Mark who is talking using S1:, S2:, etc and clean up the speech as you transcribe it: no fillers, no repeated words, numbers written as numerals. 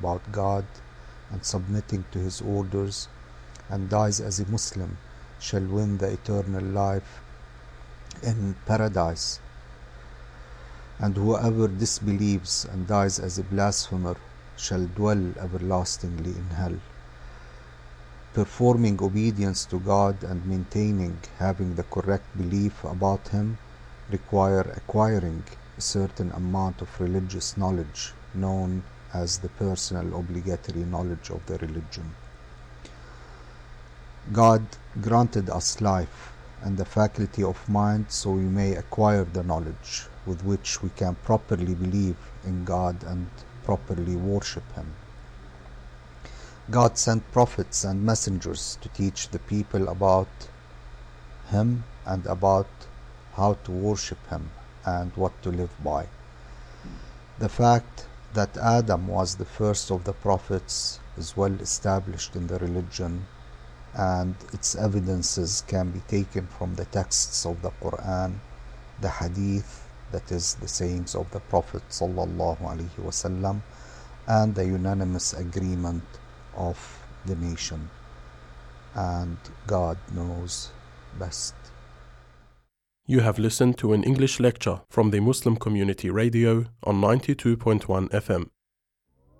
S1: about God and submitting to His orders and dies as a Muslim shall win the eternal life in paradise, and whoever disbelieves and dies as a blasphemer shall dwell everlastingly in hell. Performing obedience to God and maintaining having the correct belief about Him require acquiring a certain amount of religious knowledge known as the personal obligatory knowledge of the religion. God granted us life and the faculty of mind so we may acquire the knowledge with which we can properly believe in God and properly worship Him. God sent prophets and messengers to teach the people about Him and about how to worship Him and what to live by. The fact that Adam was the first of the prophets is well established in the religion, and its evidences can be taken from the texts of the Quran, the Hadith, that is the sayings of the Prophet ﷺ, and the unanimous agreement of the nation. And God knows best.
S2: You have listened to an English lecture from the Muslim Community Radio on 92.1 FM.